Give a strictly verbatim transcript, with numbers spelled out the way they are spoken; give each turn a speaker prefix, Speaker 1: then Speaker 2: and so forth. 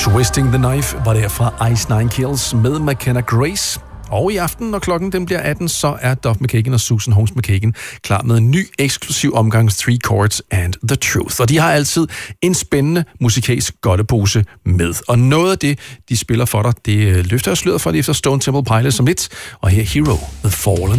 Speaker 1: Twisting the Knife var der fra Ice Nine Kills med McKenna Grace. Og i aften, når klokken den bliver atten, så er Duff McKagan og Susan Holmes McKagan klar med en ny eksklusiv omgang Three Chords and the Truth. Og de har altid en spændende musikalsk godtepose med. Og noget af det, de spiller for dig, det løfter jeg sløret for det efter Stone Temple Pilots som lidt. Og her Hero, The Fallen.